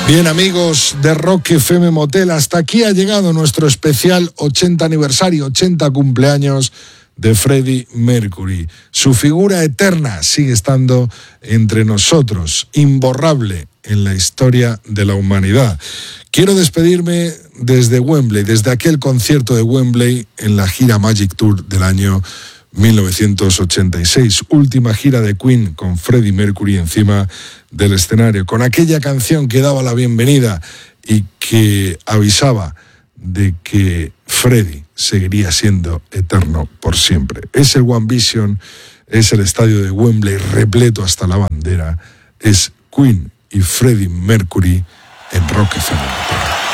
Bien, amigos de Rock FM Motel, hasta aquí ha llegado nuestro especial 80 aniversario, 80 cumpleaños de Freddie Mercury. Su figura eterna sigue estando entre nosotros, imborrable en la historia de la humanidad. Quiero despedirme desde Wembley, desde aquel concierto de Wembley en la gira Magic Tour del año 1986, última gira de Queen con Freddie Mercury encima del escenario, con aquella canción que daba la bienvenida y que avisaba de que Freddie seguiría siendo eterno por siempre. Es el One Vision, es el estadio de Wembley repleto hasta la bandera, es Queen y Freddie Mercury en Rock FM.